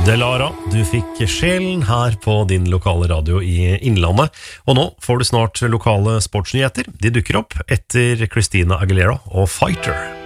Delara, du fikk sjelen her på din lokale radio i Innlandet. Og nå får du snart lokale sportsnyheter. De dukker opp etter Christina Aguilera og Fighter.